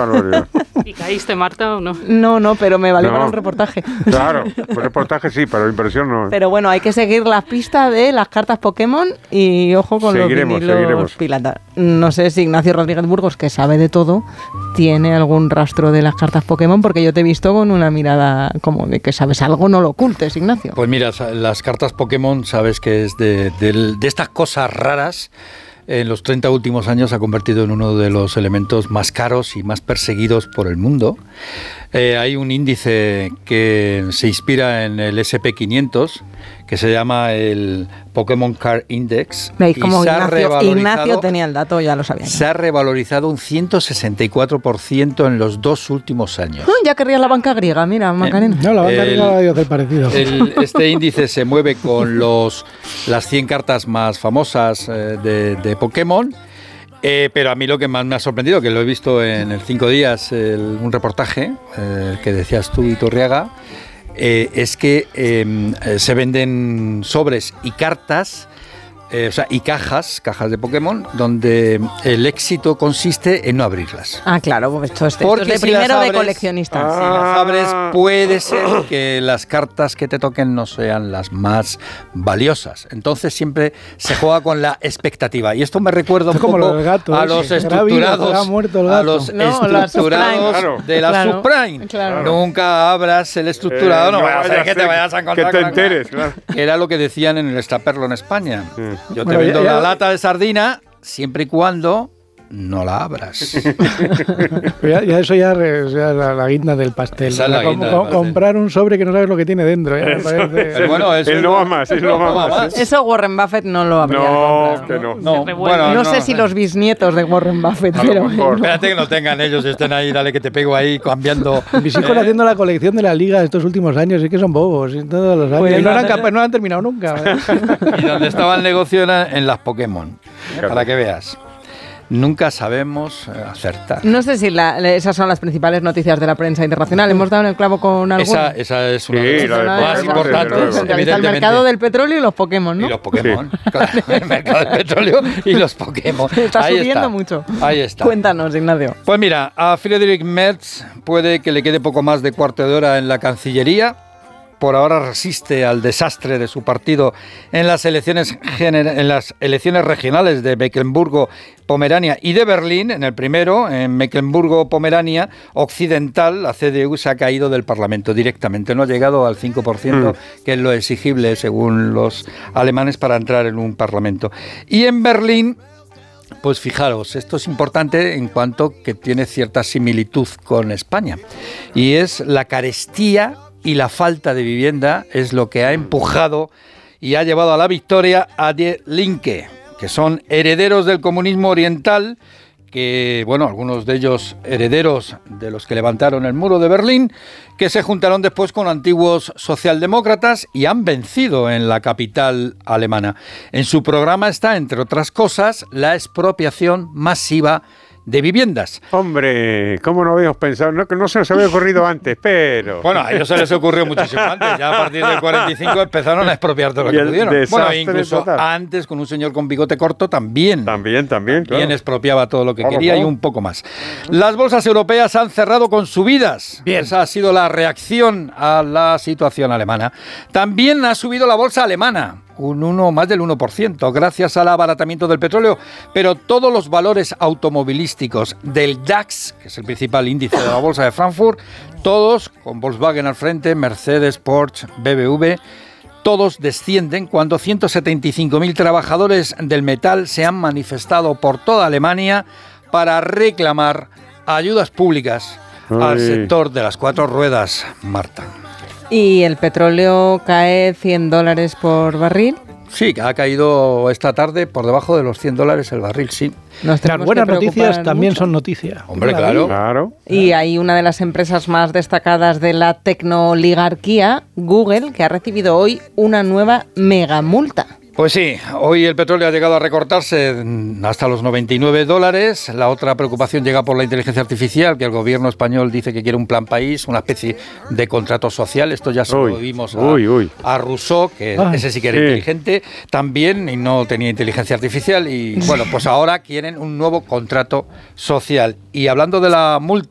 barbaridad. ¿Y caíste, Marta, o no? No, pero me valió para un reportaje. Claro, un reportaje sí, pero impresión no. Pero bueno, hay que seguir las pistas de las cartas Pokémon y ojo con los vinilos pirata. No sé si Ignacio Rodríguez Burgos, que sabe de todo, tiene algún rastro de las cartas Pokémon, porque yo te he visto con una mirada como de que sabes algo, no lo ocultes, Ignacio. Pues mira, las cartas Pokémon, sabes que es de estas cosas raras. En los 30 últimos años se ha convertido en uno de los elementos más caros y más perseguidos por el mundo. Hay un índice que se inspira en el SP500, que se llama el Pokémon Card Index. ¿Veis cómo Ignacio tenía el dato? Ya lo sabía. Se ha revalorizado un 164% en los 2 últimos años. Ya querría la banca griega, mira, Macarena. No, la banca griega debe hacer parecido. Este índice se mueve con las 100 cartas más famosas de Pokémon. Pero a mí lo que más me ha sorprendido, que lo he visto en el 5 días, un reportaje que decías tú, Iturriaga, es que se venden sobres y cartas, y cajas de Pokémon, donde el éxito consiste en no abrirlas. Ah, claro, pues esto es de si primero abres, de coleccionista. Si las abres, puede ser que las cartas que te toquen no sean las más valiosas. Entonces siempre se juega con la expectativa. Y esto me recuerda un poco a los estructurados, de la subprime. Claro. Nunca abras el estructurado, no vaya a ser que te vayas a encontrar que te enteres, claro. Que era lo que decían en el extraperlo en España. Sí. Yo te vendo la lata de sardina siempre y cuando no la abras. ya eso ya es la guinda del pastel. Esa es la guinda del pastel. Comprar un sobre que no sabes lo que tiene dentro. Pero bueno, eso no va más. Eso Warren Buffett no lo habría comprado. No sé si los bisnietos de Warren Buffett, pero... Espérate que no tengan ellos, estén ahí, dale que te pego ahí cambiando. Mis hijos haciendo la colección de la Liga estos últimos años, es que son bobos, todos los años. Pues y no han terminado nunca. Y donde estaba el negocio era en las Pokémon, para que veas. Nunca sabemos acertar. No sé si esas son las principales noticias de la prensa internacional. ¿Hemos dado en el clavo con alguna? Esa es una de las más importantes. El mercado del petróleo y los Pokémon, ¿no? Y los Pokémon. Sí. Claro, el mercado del petróleo y los Pokémon. Está subiendo mucho. Ahí está. Cuéntanos, Ignacio. Pues mira, a Friedrich Merz puede que le quede poco más de cuarto de hora en la Cancillería. Por ahora resiste al desastre de su partido en las elecciones regionales de Mecklemburgo-Pomerania y de Berlín. En el primero, en Mecklemburgo-Pomerania Occidental, la CDU se ha caído del Parlamento directamente. No ha llegado al 5%, que es lo exigible según los alemanes para entrar en un Parlamento. Y en Berlín... Pues fijaros, esto es importante en cuanto que tiene cierta similitud con España. Y es la carestía y la falta de vivienda es lo que ha empujado y ha llevado a la victoria a Die Linke, que son herederos del comunismo oriental, que, bueno, algunos de ellos herederos de los que levantaron el muro de Berlín, que se juntaron después con antiguos socialdemócratas y han vencido en la capital alemana. En su programa está, entre otras cosas, la expropiación masiva de viviendas. Hombre, ¿cómo no habíamos pensado? No, que no se nos había ocurrido antes, pero... Bueno, a ellos se les ocurrió muchísimo antes. Ya a partir del 45 empezaron a expropiar todo lo que pudieron. Bueno, incluso total. Antes, con un señor con bigote corto, también. También, claro. Expropiaba todo lo que quería y un poco más. Las bolsas europeas han cerrado con subidas. Bien. Esa ha sido la reacción a la situación alemana. También ha subido la bolsa alemana. Más del 1%, gracias al abaratamiento del petróleo, pero todos los valores automovilísticos del DAX, que es el principal índice de la bolsa de Frankfurt, todos, con Volkswagen al frente, Mercedes, Porsche, BMW, todos descienden cuando 175.000 trabajadores del metal se han manifestado por toda Alemania para reclamar ayudas públicas al sector de las 4 ruedas, Marta. ¿Y el petróleo cae $100 por barril? Sí, ha caído esta tarde por debajo de los $100 el barril, sí. Las buenas noticias también son noticias. Hombre, claro. Y hay una de las empresas más destacadas de la tecnooligarquía, Google, que ha recibido hoy una nueva megamulta. Pues sí, hoy el petróleo ha llegado a recortarse hasta los $99. La otra preocupación llega por la inteligencia artificial, que el gobierno español dice que quiere un plan país, una especie de contrato social. Esto ya se lo vimos a Rousseau, que ese sí que era inteligente también y no tenía inteligencia artificial. Y bueno, pues ahora quieren un nuevo contrato social. Y hablando de la multa,